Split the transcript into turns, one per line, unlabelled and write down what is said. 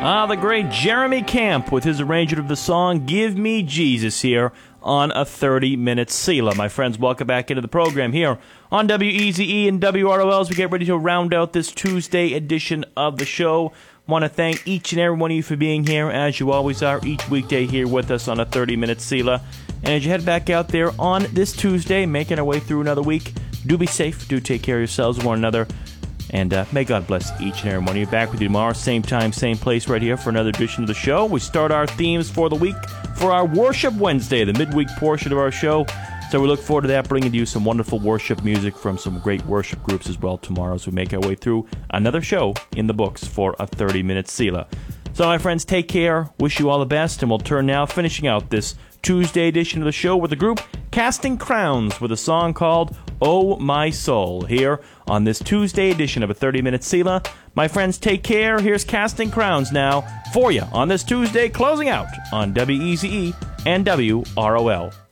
The great Jeremy Camp with his arrangement of the song Give Me Jesus here on a 30-minute Selah. My friends, welcome back into the program here on WEZE and WROL as we get ready to round out this Tuesday edition of the show. Want to thank each and every one of you for being here, as you always are, each weekday here with us on a 30-minute Selah. And as you head back out there on this Tuesday, making our way through another week, do be safe, do take care of yourselves and one another. And may God bless each and every one of you. Back with you tomorrow, same time, same place, right here for another edition of the show. We start our themes for the week for our Worship Wednesday, the midweek portion of our show. So we look forward to that, bringing you some wonderful worship music from some great worship groups as well tomorrow as we make our way through another show in the books for a 30-minute Selah. So, my friends, take care. Wish you all the best, and we'll turn now, finishing out this Tuesday edition of the show with the group Casting Crowns with a song called Oh My Soul here on this Tuesday edition of a 30-minute Selah. My friends, take care. Here's Casting Crowns now for you on this Tuesday, closing out on WEZE and WROL.